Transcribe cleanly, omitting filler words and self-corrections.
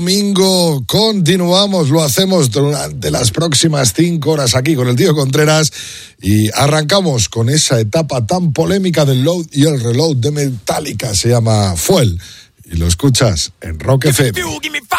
Domingo, continuamos, lo hacemos durante las próximas 5 horas aquí con el tío Contreras y arrancamos con esa etapa tan polémica del load y el reload de Metallica, se llama Fuel y lo escuchas en Rock FM.